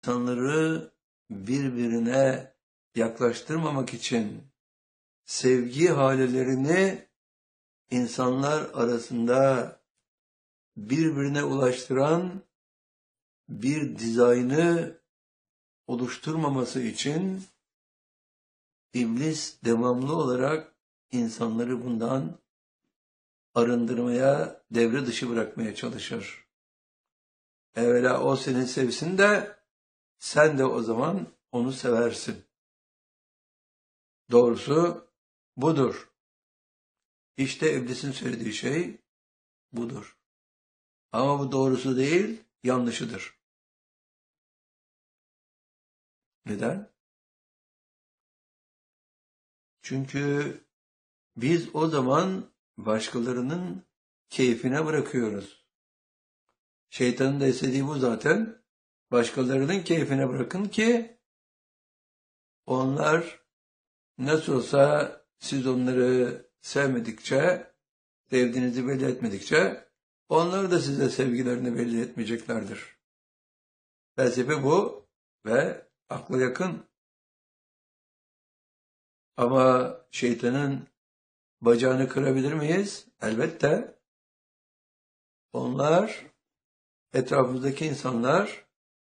İnsanları birbirine yaklaştırmamak için sevgi halelerini insanlar arasında birbirine ulaştıran bir dizaynı oluşturmaması için İblis devamlı olarak insanları bundan arındırmaya, devre dışı bırakmaya çalışır. Evvela o seni sevsin de sen de o zaman onu seversin. Doğrusu budur. İşte iblisin söylediği şey budur. Ama bu doğrusu değil, yanlışıdır. Neden? Çünkü biz o zaman başkalarının keyfine bırakıyoruz. Şeytanın da istediği bu zaten. Başkalarının keyfine bırakın ki onlar nasıl olsa siz onları sevmedikçe, sevdiğinizi belli etmedikçe onlar da size sevgilerini belli etmeyeceklerdir. Felsefe bu ve akla yakın. Ama şeytanın bacağını kırabilir miyiz? Elbette. Onlar, etrafımızdaki insanlar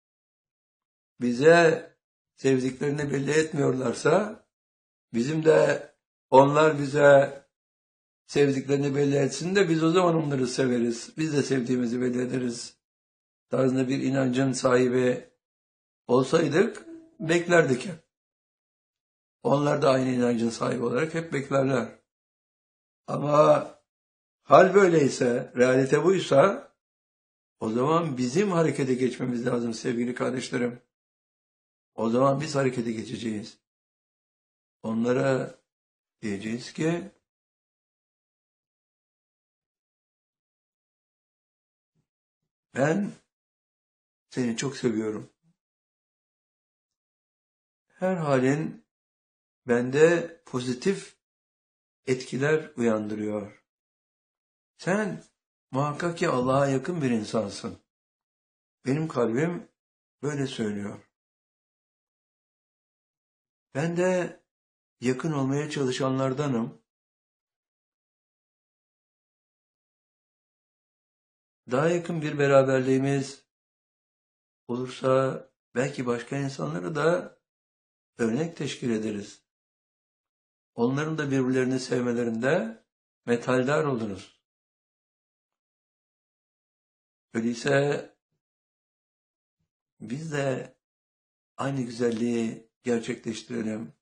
bize sevdiklerini belli etmiyorlarsa, bizim de onlar bize sevdiklerini belli etsin de biz o zaman onları severiz. Biz de sevdiğimizi belli ederiz. Tarzında bir inancın sahibi olsaydık beklerdik hep. Onlar da aynı inancın sahibi olarak hep beklerler. Ama hal böyleyse, realite buysa o zaman bizim harekete geçmemiz lazım sevgili kardeşlerim. O zaman biz harekete geçeceğiz. Onlara diyeceğiz ki ben seni çok seviyorum. Her halin bende pozitif etkiler uyandırıyor. Sen muhakkak ki Allah'a yakın bir insansın. Benim kalbim böyle söylüyor. Ben de yakın olmaya çalışanlardanım. Daha yakın bir beraberliğimiz olursa belki başka insanlara da örnek teşkil ederiz. Onların da birbirlerini sevmelerinde metaldar oluruz. Öyleyse biz de aynı güzelliği gerçekleştirelim.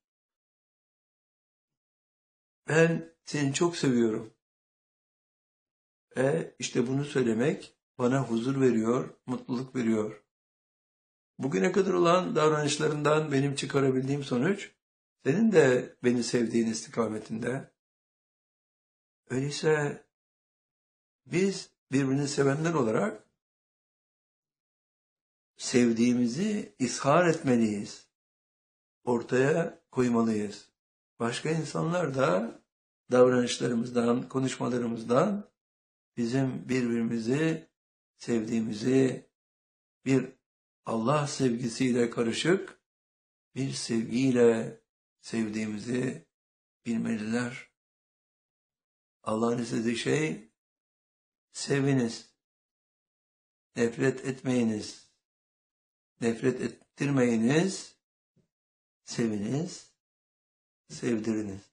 Ben seni çok seviyorum. İşte bunu söylemek bana huzur veriyor, mutluluk veriyor. Bugüne kadar olan davranışlarından benim çıkarabildiğim sonuç, senin de beni sevdiğin istikametinde. Öyleyse biz birbirini sevenler olarak sevdiğimizi ishar etmeliyiz. Ortaya koymalıyız. Başka insanlar da davranışlarımızdan, konuşmalarımızdan bizim birbirimizi sevdiğimizi bir Allah sevgisiyle karışık bir sevgiyle sevdiğimizi bilmeliler. Allah'ın istediği şey seviniz, nefret etmeyiniz, nefret ettirmeyiniz, seviniz, sevdiriniz.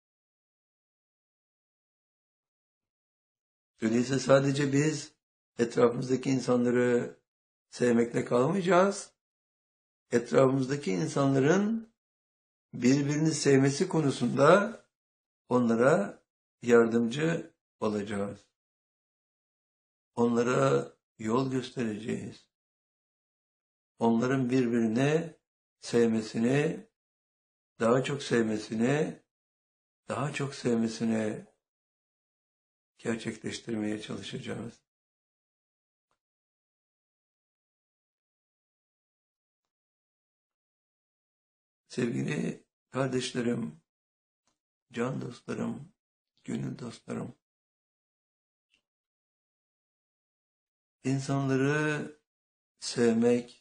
Öyleyse sadece biz etrafımızdaki insanları sevmekle kalmayacağız. Etrafımızdaki insanların birbirini sevmesi konusunda onlara yardımcı olacağız. Onlara yol göstereceğiz. Onların birbirini sevmesini, daha çok sevmesini, daha çok sevmesini gerçekleştirmeye çalışacağız. Sevgili kardeşlerim, can dostlarım, gönül dostlarım, insanları sevmek